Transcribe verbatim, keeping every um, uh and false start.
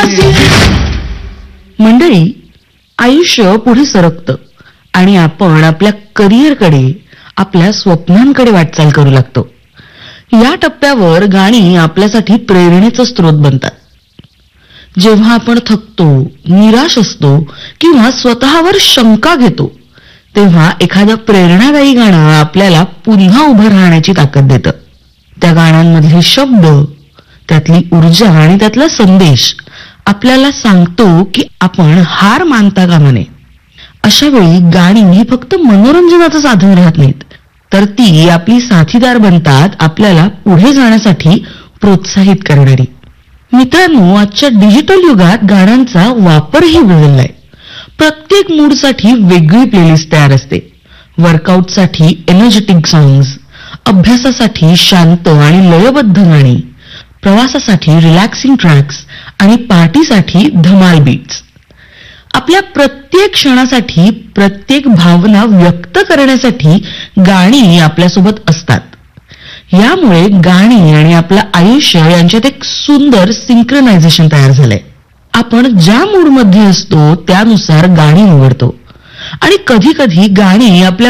मंडळी, आयुष्य पुढे सरकतं आणि आपण आपल्या करिअरकडे, आपल्या स्वप्नांकडे वाटचाल करू लागतो. या टप्प्यावर गाणी आपल्यासाठी प्रेरणेचा स्रोत बनतात. जेव्हा आपण थकतो, निराश असतो किंवा स्वतःवर शंका घेतो, तेव्हा एखादं प्रेरणादायी गाणं आपल्याला पुन्हा उभं राहण्याची ताकद देतं. त्या गाण्यांमधले शब्द, त्यातली ऊर्जा आणि त्यातला संदेश आपल्याला सांगतो की आपण हार मानता कामा नये. अशा वेळी गाणी ही फक्त मनोरंजनाचं साधन राहत नाहीत, तर ती आपली साथीदार बनतात, आपल्याला पुढे जाण्यासाठी प्रोत्साहित करणारी. मित्रांनो, आजच्या डिजिटल युगात गाण्यांचा वापरही बदललाय. प्रत्येक मूडसाठी वेगळी प्लेलिस्ट तयार असते. वर्कआउटसाठी एनर्जेटिक सॉंग्स, अभ्यासासाठी शांत आणि लयबद्ध गाणी, प्रवासासाठी रिलॅक्सिंग ट्रॅक्स आणि पार्टीसाठी धमाल बीट्स. आपल्या प्रत्येक क्षणासाठी, प्रत्येक भावना व्यक्त करण्यासाठी गाणी आपल्यासोबत असतात. यामुळे गाणी आणि आपलं आयुष्य यांच्यात एक सुंदर सिंक्रोनायझेशन तयार झालंय. आपण ज्या मूडमध्ये असतो त्यानुसार गाणी निवडतो आणि कधी कधी गाणी आपल्या